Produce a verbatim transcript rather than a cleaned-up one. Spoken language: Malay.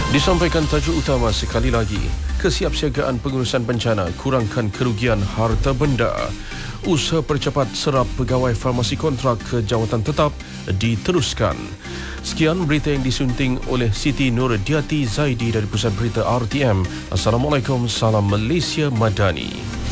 Disampaikan tajuk utama sekali lagi, kesiapsiagaan pengurusan bencana kurangkan kerugian harta benda. Usaha percepat serap pegawai farmasi kontrak ke jawatan tetap diteruskan. Sekian berita yang disunting oleh Siti Nurdiati Zaidi dari Pusat Berita R T M. Assalamualaikum, salam Malaysia Madani.